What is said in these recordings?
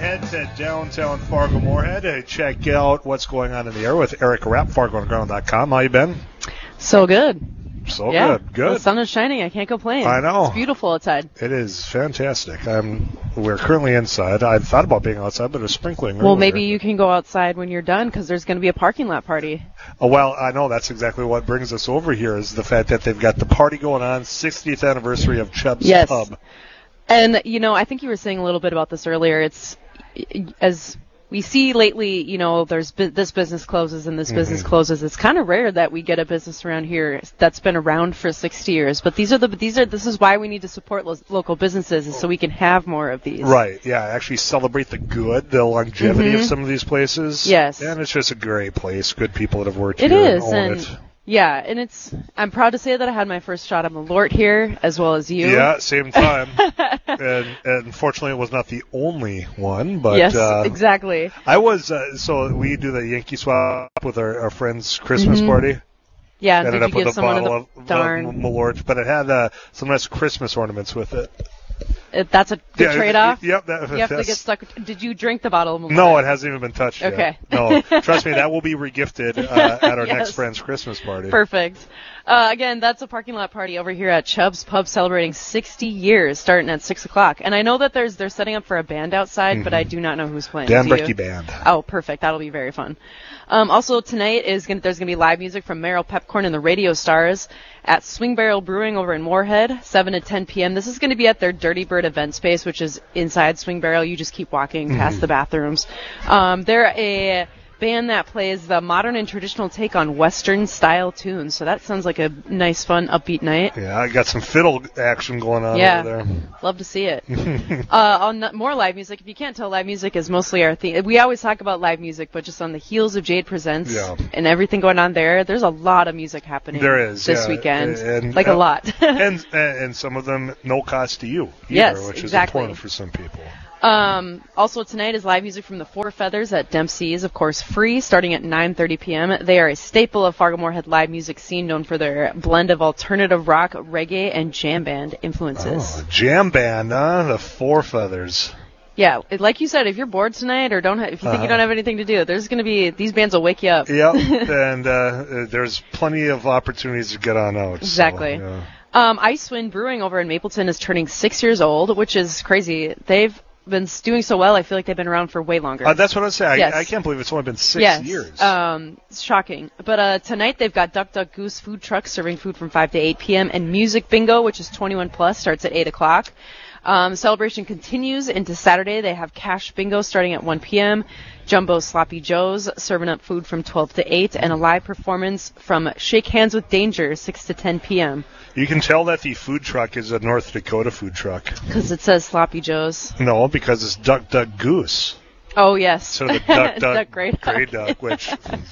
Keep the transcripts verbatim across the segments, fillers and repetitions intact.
head to downtown Fargo-Moorhead to check out what's going on in the air with Erica Rapp, Fargo Underground dot com. How you been? So good. So yeah, good. Good. The sun is shining. I can't complain. I know. It's beautiful outside. It is fantastic. I'm, we're currently inside. I thought about being outside, but it was sprinkling Well, earlier. maybe you can go outside when you're done because there's going to be a parking lot party. Oh, well, I know that's exactly what brings us over here is the fact that they've got the party going on, sixtieth anniversary of Chubb's yes. Pub. And, you know, I think you were saying a little bit about this earlier. It's, as we see lately, you know, there's bu- this business closes and this mm-hmm. business closes. It's kind of rare that we get a business around here that's been around for sixty years. But these are the these are this is why we need to support lo- local businesses, is so we can have more of these. Right. Yeah. Actually celebrate the good, the longevity mm-hmm. of some of these places. Yes. And it's just a great place. Good people that have worked it here. Is, and own and it. Yeah, and it's. I'm proud to say that I had my first shot of Malort here, as well as you. Yeah, same time. and, and unfortunately, it was not the only one, but yes, uh, exactly. I was. Uh, so we do the Yankee swap with our, our friend's Christmas mm-hmm. party. Yeah, ended did up you with give a someone bottle the of darn uh, Malort, but it had uh, some nice Christmas ornaments with it. It, that's a good yeah, trade-off. Yep. That, you have to get stuck. Did you drink the bottle of Malort? No, it hasn't even been touched okay. yet. No, trust me, that will be regifted uh, at our yes. next friend's Christmas party. Perfect. Uh, again, that's a parking lot party over here at Chubb's Pub, celebrating sixty years, starting at six o'clock. And I know that there's they're setting up for a band outside, mm-hmm. but I do not know who's playing. Dan Bricky Band. Oh, perfect. That'll be very fun. Um, also tonight is gonna, there's going to be live music from Meryl Pepcorn and the Radio Stars at Swing Barrel Brewing over in Moorhead, seven to ten p.m. This is going to be at their Dirty Bird event space, which is inside Swing Barrel. You just keep walking mm-hmm. past the bathrooms. Um, they're a band that plays the modern and traditional take on Western style tunes. So that sounds like a nice, fun, upbeat night. Yeah, I got some fiddle action going on yeah, over there. Love to see it. uh, on more live music, if you can't tell, live music is mostly our theme. We always talk about live music, but just on the heels of Jade Presents yeah. and everything going on there, there's a lot of music happening there is, this yeah. weekend. And, like uh, a lot. and and some of them no cost to you either, yes, which exactly. is important for some people. Um, also tonight is live music from the Four Feathers at Dempsey's, of course, free, starting at nine thirty p.m. They are a staple of Fargo-Moorhead live music scene, known for their blend of alternative rock, reggae, and jam band influences. Oh, jam band, huh? The Four Feathers. Yeah, it, like you said, if you're bored tonight or don't, ha- if you think uh-huh. you don't have anything to do, there's going to be these bands will wake you up. Yep, and uh, there's plenty of opportunities to get on out. Exactly. So, yeah. um, Icewind Brewing over in Mapleton is turning six years old, which is crazy. They've been doing so well. I feel like they've been around for way longer. Uh, that's what I was saying. Yes. I, I can't believe it's only been six yes. years. Um, it's shocking. But uh, tonight they've got Duck Duck Goose food trucks serving food from five to eight p.m. and Music Bingo, which is twenty-one plus, starts at eight o'clock. Um, celebration continues into Saturday. They have Cash Bingo starting at one p.m., Jumbo Sloppy Joe's serving up food from twelve to eight, and a live performance from Shake Hands with Danger, six to ten p.m. You can tell that the food truck is a North Dakota food truck. Because it says Sloppy Joe's. No, because it's Duck Duck Goose. Oh, yes. So the Duck Duck, duck Grey Duck. Grey Duck, which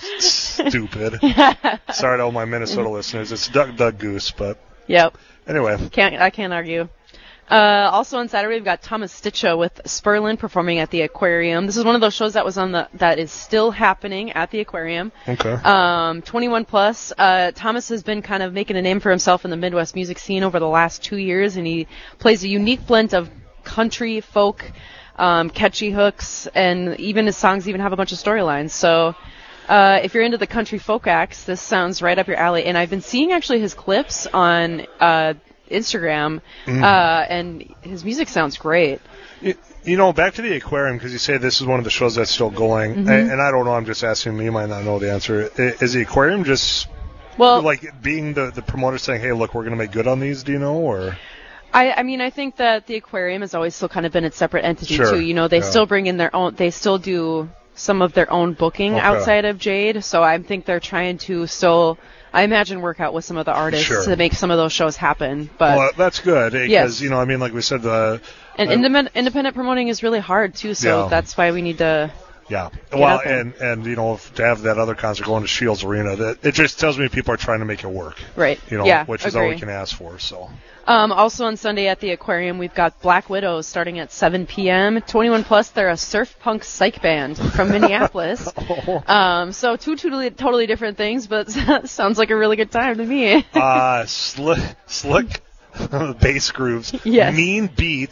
stupid. Sorry to all my Minnesota listeners. It's Duck Duck Goose, but yep. Anyway. Can't I can't argue. Uh, also on Saturday, we've got Thomas Stitcho with Sperlin performing at the Aquarium. This is one of those shows that was on the that is still happening at the Aquarium. Okay. Um, twenty-one plus. Uh, Thomas has been kind of making a name for himself in the Midwest music scene over the last two years, and he plays a unique blend of country, folk, um, catchy hooks, and even his songs even have a bunch of storylines. So. Uh, if you're into the country folk acts, this sounds right up your alley. And I've been seeing actually his clips on uh, Instagram, mm. uh, and his music sounds great. You, you know, back to the Aquarium, because you say this is one of the shows that's still going, mm-hmm. and, and I don't know, I'm just asking, you might not know the answer. Is the Aquarium just, well, like, being the, the promoter saying, hey, look, we're going to make good on these, do you know, or... I, I mean, I think that the Aquarium has always still kind of been its separate entity, sure. too. You know, they yeah. still bring in their own, they still do some of their own booking okay. outside of Jade, so I think they're trying to still, I imagine, work out with some of the artists sure. to make some of those shows happen. But well, that's good, because, yes. you know, I mean, like we said, the... And uh, independent, independent promoting is really hard, too, so yeah. that's why we need to... Yeah, well, and, and, you know, to have that other concert going to Shields Arena, that it just tells me people are trying to make it work. Right. You know, yeah, which is agree. all we can ask for, so... Um, also on Sunday at the Aquarium, we've got Black Widows starting at seven p.m. twenty-one plus, they're a surf punk psych band from Minneapolis. oh. um, so two totally, totally different things, but sounds like a really good time to me. uh, slick, slick bass grooves, yes. mean beats,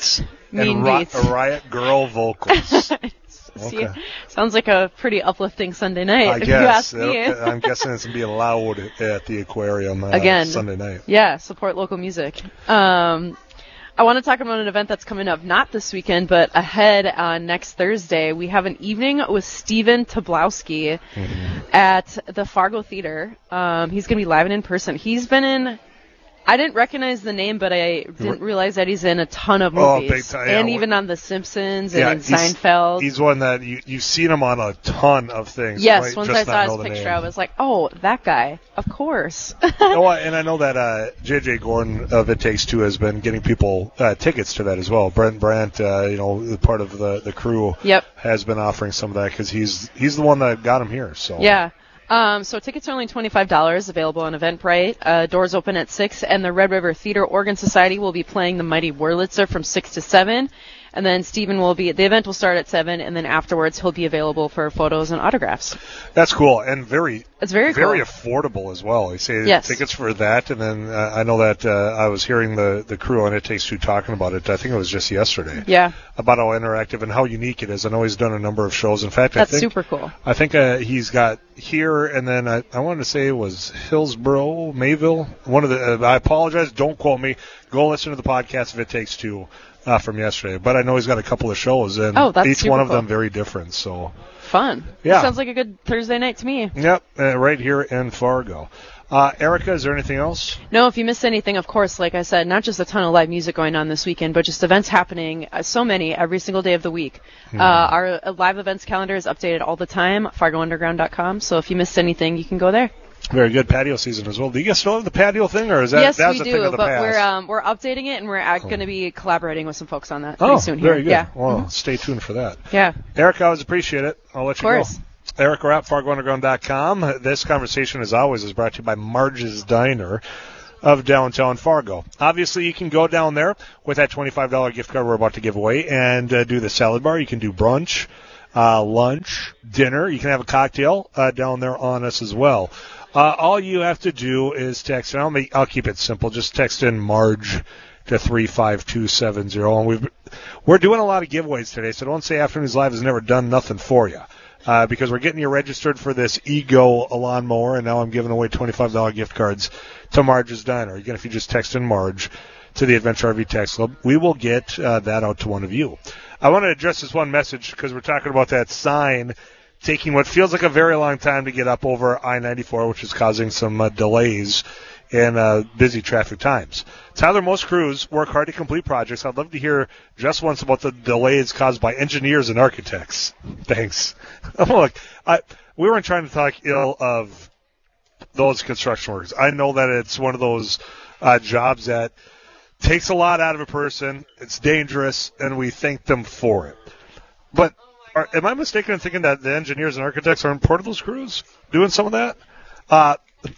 Mean and ri- beats. Riot Girl vocals. See, Okay. sounds like a pretty uplifting Sunday night, I if guess. you ask me. I'm guessing it's going to be loud at the aquarium uh, Again, Sunday night. Yeah, support local music. Um, I want to talk about an event that's coming up not this weekend, but ahead on next Thursday. We have an evening with Steven Tobolowsky mm-hmm. at the Fargo Theater. Um, he's going to be live and in person. He's been in... I didn't recognize the name, but I didn't realize that he's in a ton of movies. Oh, big time. Yeah. And even on The Simpsons and yeah, in Seinfeld. He's, he's one that you, you've seen him on a ton of things. Yes, right? once Just I saw not his know picture, I was like, oh, that guy. Of course. oh, and I know that uh, J J Gordon of It Takes Two has been getting people uh, tickets to that as well. Brent Brandt, uh, you know, part of the, the crew, yep. has been offering some of that because he's, he's the one that got him here. So yeah. Um, so tickets are only twenty-five dollars, available on Eventbrite. Uh, doors open at six, and the Red River Theater Organ Society will be playing the Mighty Wurlitzer from six to seven. And then Stephen will be, the event will start at seven, and then afterwards he'll be available for photos and autographs. That's cool, and very, it's very, very cool. affordable as well. You say yes. tickets for that, and then uh, I know that uh, I was hearing the, the crew on It Takes Two talking about it. I think it was just yesterday. Yeah. About how interactive and how unique it is. I know he's done a number of shows. In fact, that's I think, super cool. I think uh, he's got here, and then I, I wanted to say it was Hillsborough, Mayville. One of the. Uh, I apologize. Don't quote me. Go listen to the podcast if It Takes Two. Uh, from yesterday, but I know he's got a couple of shows, and oh, that's each one of cool. them very different. So fun. Yeah, that sounds like a good Thursday night to me. Yep, uh, right here in Fargo. Uh, Erica, is there anything else? No, if you missed anything, of course, like I said, not just a ton of live music going on this weekend, but just events happening, uh, so many, every single day of the week. Mm-hmm. Uh, our uh, live events calendar is updated all the time, fargo underground dot com, so if you missed anything, you can go there. Very good. Patio season as well. Do you guys still have the patio thing, or is that yes, that's we a do, thing of the but past? we're um, we're updating it, and we're uh, cool. going to be collaborating with some folks on that oh, pretty soon here. Very good. Yeah. Well, mm-hmm. stay tuned for that. Yeah. Eric, I always appreciate it. I'll let you of course. go. Eric Rapp, fargo underground dot com. This conversation, as always, is brought to you by Marge's Diner of downtown Fargo. Obviously, you can go down there with that twenty-five dollars gift card we're about to give away and uh, do the salad bar. You can do brunch, uh, lunch, dinner. You can have a cocktail uh, down there on us as well. Uh, all you have to do is text, and I'll, make, I'll keep it simple. Just text in Marge to three five two seven zero. And we've, we're doing a lot of giveaways today, so don't say Afternoons Live has never done nothing for you. Uh, because we're getting you registered for this Ego lawnmower, and now I'm giving away twenty-five dollars gift cards to Marge's Diner. Again, if you just text in Marge to the Adventure R V Text Club, we will get uh, that out to one of you. I want to address this one message because we're talking about that sign taking what feels like a very long time to get up over I ninety-four, which is causing some uh, delays in uh, busy traffic times. Tyler, most crews work hard to complete projects. I'd love to hear just once about the delays caused by engineers and architects. Thanks. Look, I, we weren't trying to talk ill of those construction workers. I know that it's one of those uh, jobs that takes a lot out of a person. It's dangerous, and we thank them for it. But Are, am I mistaken in thinking that the engineers and architects aren't part of those crews doing some of that? Uh,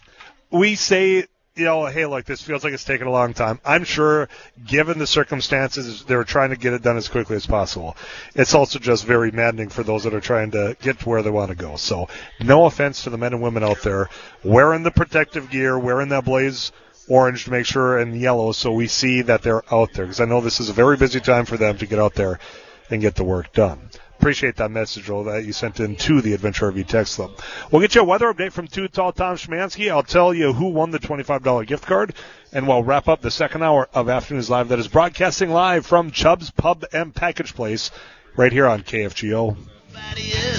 we say, you know, hey, look, this feels like it's taken a long time. I'm sure, given the circumstances, they were trying to get it done as quickly as possible. It's also just very maddening for those that are trying to get to where they want to go. So no offense to the men and women out there wearing the protective gear, wearing that blaze orange to make sure, and yellow, so we see that they're out there. Because I know this is a very busy time for them to get out there and get the work done. Appreciate that message, Joel, that you sent in to the Adventure R V Text Club. We'll get you a weather update from Too Tall Tom Szymanski. I'll tell you who won the twenty-five dollars gift card, and we'll wrap up the second hour of Afternoons Live that is broadcasting live from Chubb's Pub and Package Place right here on K F G O.